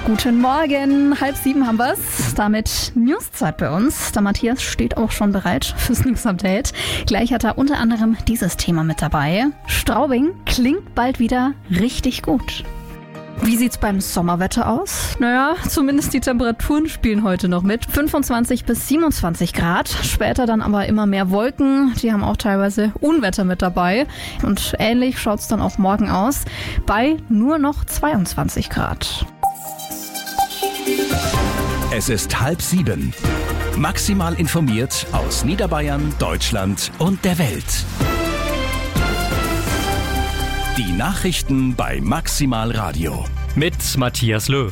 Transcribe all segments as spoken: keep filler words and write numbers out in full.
Guten Morgen, halb sieben haben wir's. Damit Newszeit bei uns. Der Matthias steht auch schon bereit fürs News-Update. Gleich hat er unter anderem dieses Thema mit dabei. Straubing klingt bald wieder richtig gut. Wie sieht's beim Sommerwetter aus? Naja, zumindest die Temperaturen spielen heute noch mit. fünfundzwanzig bis siebenundzwanzig Grad. Später dann aber immer mehr Wolken. Die haben auch teilweise Unwetter mit dabei. Und ähnlich schaut's dann auch morgen aus. Bei nur noch zweiundzwanzig Grad. Es ist halb sieben. Maximal informiert aus Niederbayern, Deutschland und der Welt. Die Nachrichten bei Maximal Radio. Mit Matthias Löw.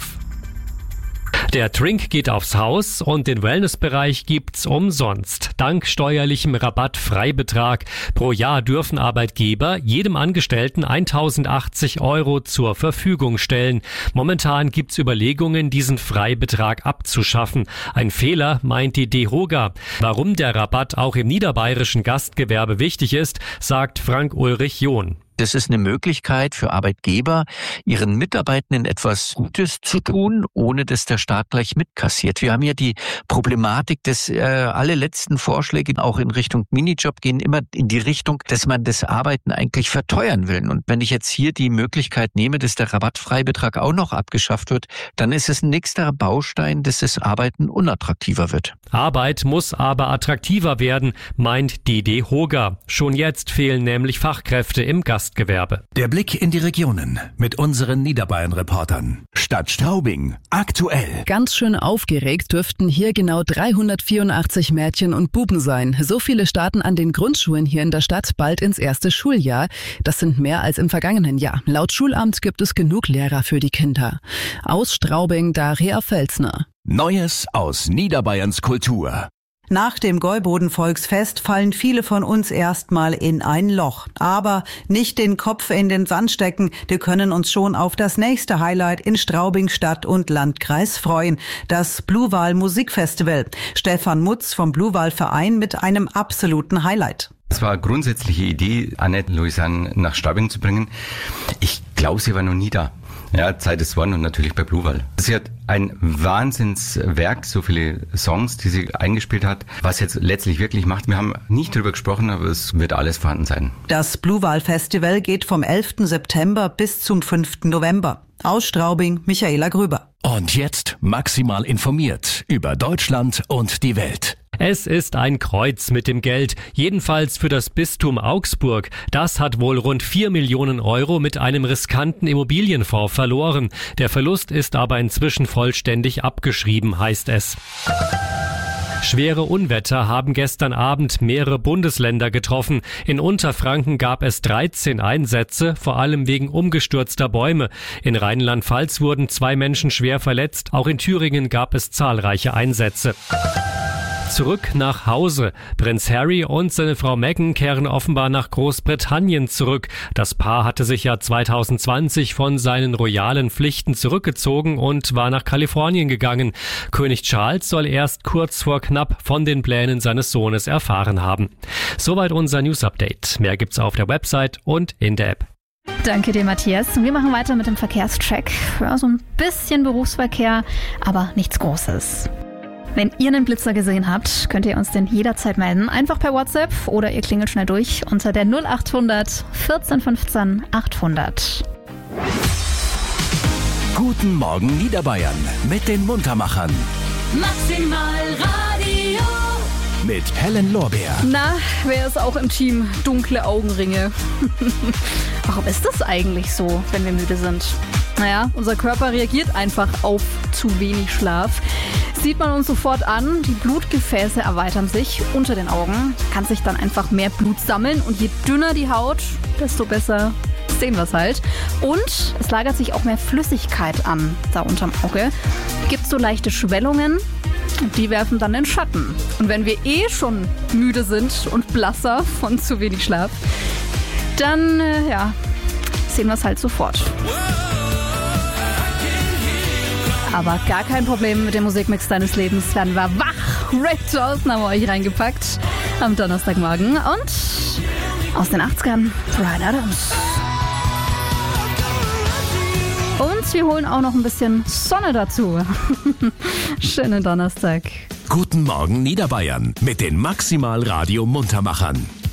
Der Trink geht aufs Haus und den Wellnessbereich gibt's umsonst. Dank steuerlichem Rabattfreibetrag pro Jahr dürfen Arbeitgeber jedem Angestellten eintausendachtzig Euro zur Verfügung stellen. Momentan gibt's Überlegungen, diesen Freibetrag abzuschaffen. Ein Fehler, meint die DEHOGA. Warum der Rabatt auch im niederbayerischen Gastgewerbe wichtig ist, sagt Frank-Ulrich John. Das ist eine Möglichkeit für Arbeitgeber, ihren Mitarbeitenden etwas Gutes zu tun, ohne dass der Staat gleich mitkassiert. Wir haben ja die Problematik, dass äh, alle letzten Vorschläge auch in Richtung Minijob gehen immer in die Richtung, dass man das Arbeiten eigentlich verteuern will. Und wenn ich jetzt hier die Möglichkeit nehme, dass der Rabattfreibetrag auch noch abgeschafft wird, dann ist es ein nächster Baustein, dass das Arbeiten unattraktiver wird. Arbeit muss aber attraktiver werden, meint die DEHOGA. Schon jetzt fehlen nämlich Fachkräfte im Gastgewerbe. Der Blick in die Regionen mit unseren Niederbayern-Reportern. Stadt Straubing, aktuell. Ganz schön aufgeregt dürften hier genau dreihundertvierundachtzig Mädchen und Buben sein. So viele starten an den Grundschulen hier in der Stadt bald ins erste Schuljahr. Das sind mehr als im vergangenen Jahr. Laut Schulamt gibt es genug Lehrer für die Kinder. Aus Straubing, Daria Felsner. Neues aus Niederbayerns Kultur. Nach dem Gäuboden-Volksfest fallen viele von uns erstmal in ein Loch. Aber nicht den Kopf in den Sand stecken, wir können uns schon auf das nächste Highlight in Straubing Stadt und Landkreis freuen. Das Bluewal Musikfestival. Stefan Mutz vom Bluewal Verein mit einem absoluten Highlight. Es war eine grundsätzliche Idee, Annette Louisanne nach Straubing zu bringen. Ich glaube, sie war noch nie da. Ja, Zeit ist One und natürlich bei Bluewal. Sie hat ein Wahnsinnswerk, so viele Songs, die sie eingespielt hat, was jetzt letztlich wirklich macht. Wir haben nicht drüber gesprochen, aber es wird alles vorhanden sein. Das Bluewal Festival geht vom elften September bis zum fünften November. Aus Straubing, Michaela Grüber. Und jetzt maximal informiert über Deutschland und die Welt. Es ist ein Kreuz mit dem Geld, jedenfalls für das Bistum Augsburg. Das hat wohl rund vier Millionen Euro mit einem riskanten Immobilienfonds verloren. Der Verlust ist aber inzwischen vollständig abgeschrieben, heißt es. Schwere Unwetter haben gestern Abend mehrere Bundesländer getroffen. In Unterfranken gab es dreizehn Einsätze, vor allem wegen umgestürzter Bäume. In Rheinland-Pfalz wurden zwei Menschen schwer verletzt. Auch in Thüringen gab es zahlreiche Einsätze. Zurück nach Hause. Prinz Harry und seine Frau Meghan kehren offenbar nach Großbritannien zurück. Das Paar hatte sich ja zwanzig zwanzig von seinen royalen Pflichten zurückgezogen und war nach Kalifornien gegangen. König Charles soll erst kurz vor knapp von den Plänen seines Sohnes erfahren haben. Soweit unser News-Update. Mehr gibt's auf der Website und in der App. Danke dir, Matthias. Wir machen weiter mit dem Verkehrscheck. Ja, so ein bisschen Berufsverkehr, aber nichts Großes. Wenn ihr einen Blitzer gesehen habt, könnt ihr uns den jederzeit melden. Einfach per WhatsApp oder ihr klingelt schnell durch unter der null acht hundert vierzehn fünfzehn achthundert. Guten Morgen Niederbayern mit den Muntermachern. Maximal Radio. Mit Helen Lorbeer. Na, wer ist auch im Team? Dunkle Augenringe. Warum ist das eigentlich so, wenn wir müde sind? Naja, unser Körper reagiert einfach auf zu wenig Schlaf. Sieht man uns sofort an, die Blutgefäße erweitern sich unter den Augen, kann sich dann einfach mehr Blut sammeln und je dünner die Haut, desto besser sehen wir es halt. Und es lagert sich auch mehr Flüssigkeit an, da unterm Auge. Gibt so leichte Schwellungen und die werfen dann den Schatten. Und wenn wir eh schon müde sind und blasser von zu wenig Schlaf, dann äh, ja, sehen wir es halt sofort. Aber gar kein Problem mit dem Musikmix deines Lebens. Werden wir wach. Ray Charleston haben wir euch reingepackt am Donnerstagmorgen. Und aus den achtzigern Bryan Adams. Und wir holen auch noch ein bisschen Sonne dazu. Schönen Donnerstag. Guten Morgen Niederbayern mit den Maximal Radio Muntermachern.